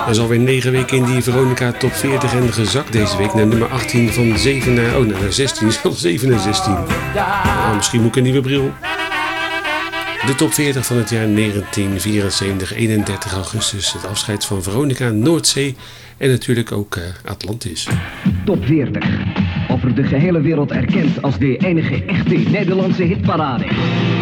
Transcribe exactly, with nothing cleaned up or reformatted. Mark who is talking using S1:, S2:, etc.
S1: Dat is alweer negen weken in die Veronica Top veertig en gezakt deze week naar nummer achttien van zeven naar, oh, naar zestien, zelfs zeven naar zestien. Nou, misschien moet ik een nieuwe bril. De top veertig van het jaar negentien vierenzeventig, eenendertig augustus. Het afscheid van Veronica, Noordzee en natuurlijk ook uh, Atlantis.
S2: Top veertig. Over de gehele wereld erkend als de enige echte Nederlandse hitparade.